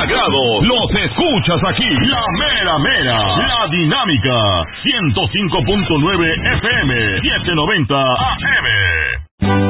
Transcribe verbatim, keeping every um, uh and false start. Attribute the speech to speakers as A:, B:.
A: agrado. Los escuchas aquí. La mera mera. La dinámica. ciento cinco punto nueve F M. setecientos noventa A M.